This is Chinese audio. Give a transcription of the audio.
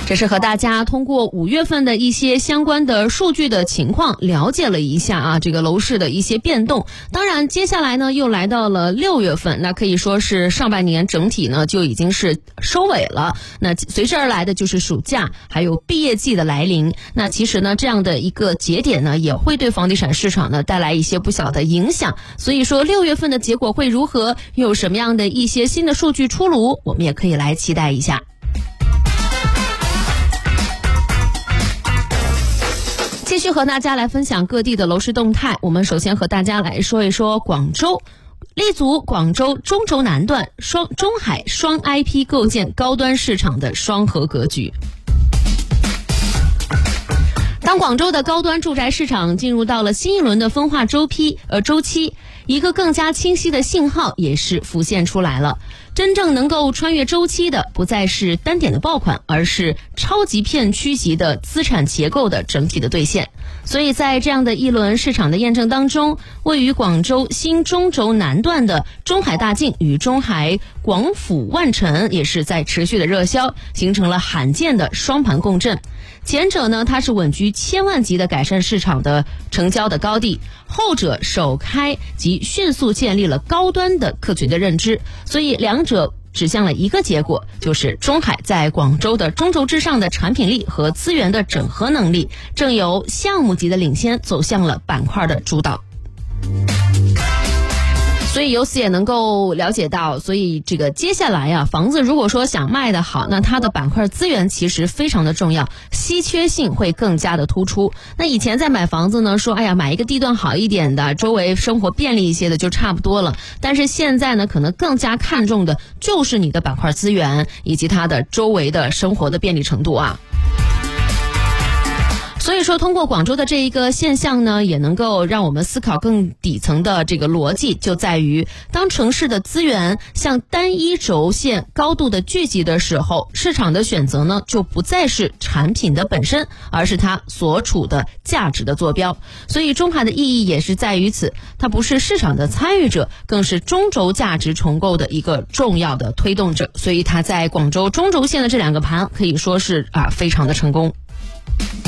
这是和大家通过5月份的一些相关的数据的情况了解了一下这个楼市的一些变动。当然接下来呢又来到了6月份，那可以说是上半年整体呢就已经是收尾了，那随之而来的就是暑假还有毕业季的来临。那其实呢这样的一个节点呢也会对房地产市场呢带来一些不小的影响，所以说6月份的结果会如何，又有什么样的一些新的数据出炉，我们也可以来期待一下。继续和大家来分享各地的楼市动态，我们首先和大家来说一说广州。立足广州中轴南段中海双 IP 构建高端市场的双核格局。当广州的高端住宅市场进入到了新一轮的分化周期，一个更加清晰的信号也是浮现出来了。真正能够穿越周期的不再是单点的爆款，而是超级片区级的资产结构的整体的兑现。所以在这样的一轮市场的验证当中，位于广州新中轴南段的中海大境与中海广府万城也是在持续的热销，形成了罕见的双盘共振。前者呢它是稳居千万级的改善市场的成交的高地，后者首开及迅速建立了高端的客群的认知，所以两者指向了一个结果，就是中海在广州的中轴之上的产品力和资源的整合能力，正由项目级的领先走向了板块的主导。所以由此也能够了解到，所以这个接下来房子如果说想卖得好，那它的板块资源其实非常的重要，稀缺性会更加的突出。那以前在买房子呢，说买一个地段好一点的，周围生活便利一些的就差不多了，但是现在呢可能更加看重的就是你的板块资源以及它的周围的生活的便利程度啊。所以说通过广州的这一个现象呢，也能够让我们思考更底层的这个逻辑，就在于当城市的资源向单一轴线高度的聚集的时候，市场的选择呢就不再是产品的本身，而是它所处的价值的坐标。所以中海的意义也是在于此，它不是市场的参与者，更是中轴价值重构的一个重要的推动者。所以它在广州中轴线的这2个盘可以说是非常的成功。